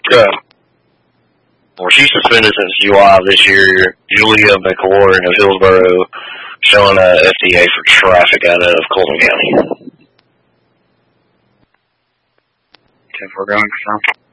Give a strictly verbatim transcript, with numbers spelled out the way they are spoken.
Uh, well, she's suspended since July of this year. Julia McLaurin of Hillsboro showing a F D A for traffic out of Colton County. Okay, we're going for some.